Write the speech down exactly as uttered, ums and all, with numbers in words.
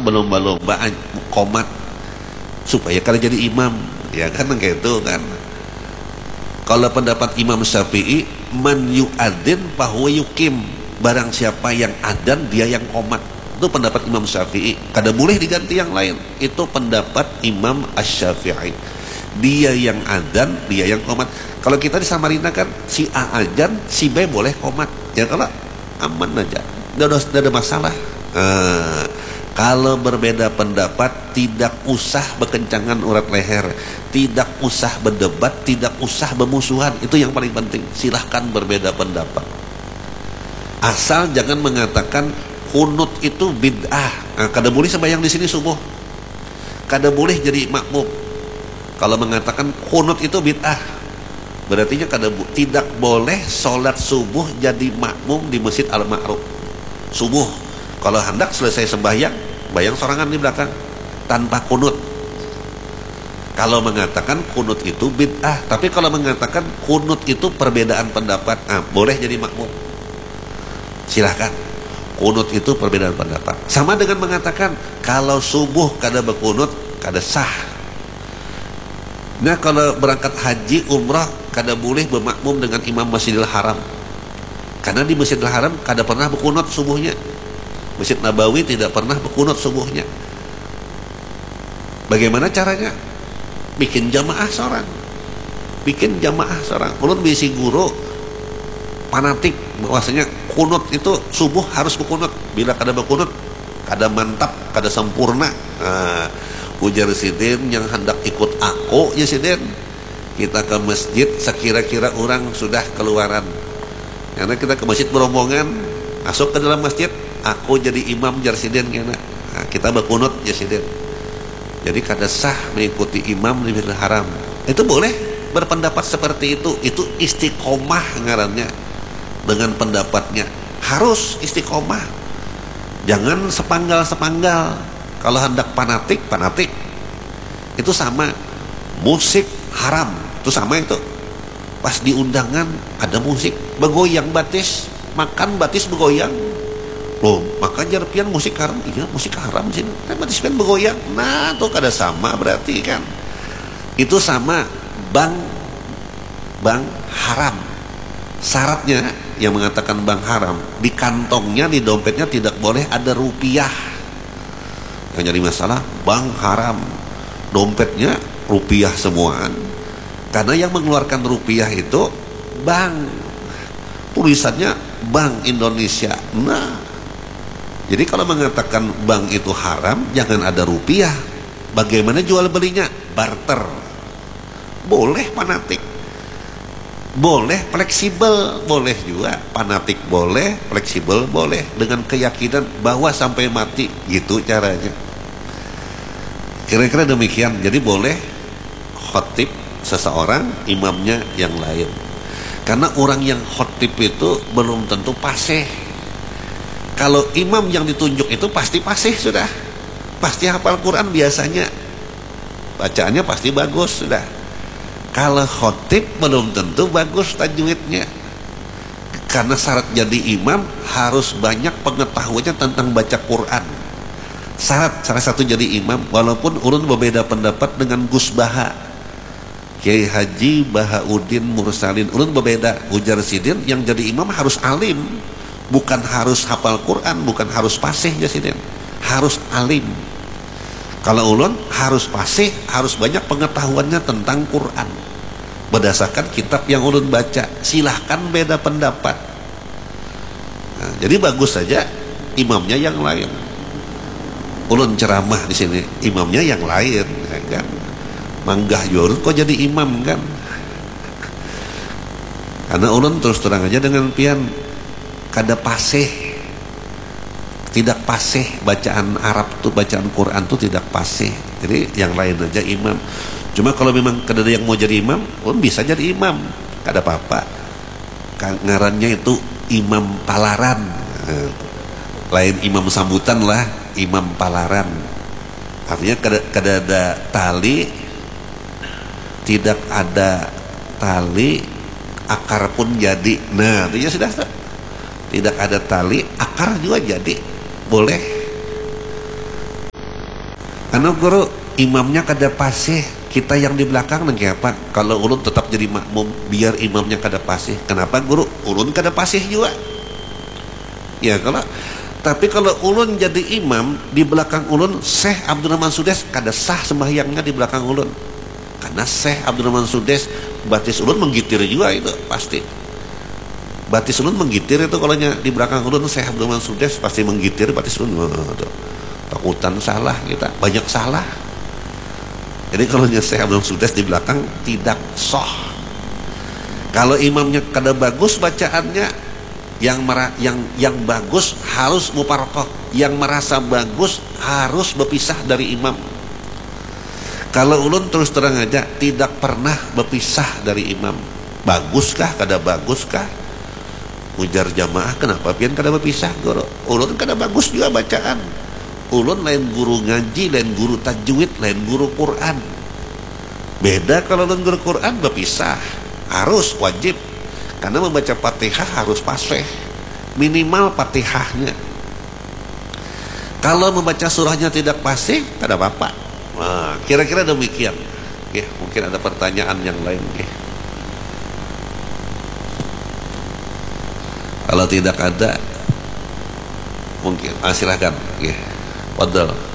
berlomba-lomba qomat supaya kalau jadi imam, ya kan kayak itu kan. Kalau pendapat Imam Syafi'i, man yu'adzin fahuwa yuqim, barang siapa yang adzan dia yang qomat. Itu pendapat Imam Syafi'i. Kada boleh diganti yang lain. Itu pendapat Imam Asy-Syafi'i. Dia yang adzan, dia yang qomat. Kalau kita di Samarinda kan si A adzan, si B boleh qomat. Ya kalau aman aja, tidak ada, tidak ada masalah. Nah, kalau berbeda pendapat, tidak usah berkencangan urat leher, tidak usah berdebat, tidak usah bermusuhan. Itu yang paling penting. Silahkan berbeda pendapat, asal jangan mengatakan kunut itu bid'ah. Nah, kada boleh sembahyang di sini subuh, kada boleh jadi makmum. Kalau mengatakan kunut itu bid'ah, berarti kada tidak boleh sholat subuh jadi makmum di Masjid Al-Ma'ruf subuh. Kalau hendak selesai sembahyang, bayang sorangan di belakang tanpa kunut. Kalau mengatakan kunut itu bid'ah, tapi kalau mengatakan kunut itu perbedaan pendapat, ah, boleh jadi makmum. Silahkan. Kunut itu perbedaan pendapat. Sama dengan mengatakan kalau subuh kada berkunut, kada sah. Nah, kalau berangkat haji, umrah, kada boleh bermakmum dengan imam Masjidil Haram. Karena di Masjidil Haram kada pernah berkunut subuhnya. Masjid Nabawi tidak pernah berkunut subuhnya. Bagaimana caranya? Bikin jamaah seorang. Bikin jamaah seorang. Ulun bisi guru fanatik bahwasanya kunut itu subuh harus berkunut. Bila kada berkunut, kada mantap, kada sempurna. Nah, ujar Sidin yang hendak ikut aku, ya Sidin, kita ke masjid sekira-kira orang sudah keluaran. Karena kita ke masjid berombongan, masuk ke dalam masjid, aku jadi imam jar Sidin kena. Nah, kita berkunut ya Sidin. Jadi kada sah mengikuti imam di Masjidil Haram. Itu boleh berpendapat seperti itu. Itu istiqomah ngarannya. Dengan pendapatnya harus istiqomah. Jangan sepanggal-sepanggal. Kalau hendak fanatik, fanatik. Itu sama. Musik haram, itu sama itu. Pas di undangan ada musik, begoyang batis, makan batis begoyang. Loh, maka jarpian musik haram. Iya, musik haram sih. Kan batis pian begoyang. Nah, tuh kada sama berarti kan. Itu sama bank bank haram. Syaratnya yang mengatakan bank haram, di kantongnya, di dompetnya tidak boleh ada rupiah. Yang jadi masalah bank haram, dompetnya rupiah semuaan. Karena yang mengeluarkan rupiah itu bank, tulisannya Bank Indonesia. Nah, jadi kalau mengatakan bank itu haram, jangan ada rupiah. Bagaimana jual belinya? Barter. Boleh fanatik, boleh fleksibel, boleh juga fanatik, boleh fleksibel, boleh dengan keyakinan bahwa sampai mati, gitu caranya. Kira-kira demikian. Jadi boleh khotib seseorang, imamnya yang lain. Karena orang yang khotib itu belum tentu fasih. Kalau imam yang ditunjuk itu pasti fasih sudah, pasti hafal Quran biasanya, bacaannya pasti bagus sudah. Kalau khotib belum tentu bagus tajwidnya. Karena syarat jadi imam harus banyak pengetahuannya tentang baca Quran. Syarat salah satu jadi imam. Walaupun ulun berbeda pendapat dengan Gus Baha, Kiai Haji Bahauddin Mursalin, ulun berbeda. Ujar Sidin yang jadi imam harus alim, bukan harus hafal Quran, bukan harus fasih ya Sidin, harus alim. Kalau ulun harus fasih, harus banyak pengetahuannya tentang Quran berdasarkan kitab yang ulun baca. Silahkan beda pendapat. Nah, jadi bagus saja imamnya yang lain. Ulun ceramah di sini, imamnya yang lain, ya kan? Manggah Yorut kok jadi imam kan? Karena ulun terus terang aja dengan pian kada pasih, tidak pasih bacaan Arab tuh, bacaan Quran tuh tidak pasih. Jadi yang lain aja imam. Cuma kalau memang kada ada yang mau jadi imam, ulun bisa jadi imam, kada apa-apa. Ngarannya itu imam palaran, lain imam sambutan lah, imam palaran. Artinya kada, kada ada tali, tidak ada tali, akar pun jadi. Nah, itu ya sudah. Tidak ada tali, akar juga jadi, boleh. anu guru imamnya kada pasih, kita yang di belakang nanti apa kalau ulun tetap jadi makmum biar imamnya kada pasih. Kenapa guru? Ulun kada pasih juga ya. Kalau tapi kalau ulun jadi imam di belakang ulun Syekh Abdurrahman Sudes, kada sah sembahyangnya di belakang ulun, karena Syekh Abdurrahman Sudes batis ulun menggitir juga itu pasti. Batis ulun menggitir itu kalau di belakang ulun Syekh Abdurrahman Sudes pasti menggitir batis ulun. Takutan salah kita, banyak salah. Jadi kalau Syekh Abdurrahman Sudes di belakang tidak sah. Kalau imamnya kada bagus bacaannya, yang merah, yang yang bagus harus muparokoh, yang merasa bagus harus berpisah dari imam. Kalau ulun terus terang aja tidak pernah berpisah dari imam. Baguskah kada baguskah ujar jamaah, kenapa pian kada berpisah guru? Ulun kada bagus juga bacaan. Ulun lain guru ngaji, lain guru tajwid, lain guru Quran. Beda kalau ulun guru Quran berpisah, harus wajib. Karena membaca Fatihah harus fasih, minimal Fatihahnya. Kalau membaca surahnya tidak fasih, kada apa-apa. Nah, kira-kira demikian. Oke, mungkin ada pertanyaan yang lain. Oke. Kalau tidak ada, mungkin ah, silakan. Oke, padahal.